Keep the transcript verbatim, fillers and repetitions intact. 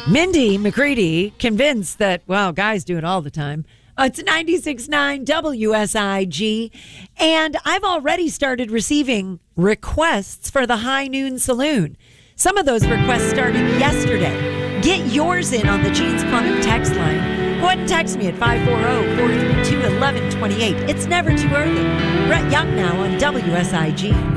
Mindy McCready, convinced that, well, guys do it all the time. Uh, it's ninety-six point nine W S I G. And I've already started receiving requests for the High Noon Saloon. Some of those requests started yesterday. Get yours in on the Jeans Plumbing text line. Go ahead and text me at five four zero, four three two, one one two eight. It's never too early. Brett Young now on W S I G.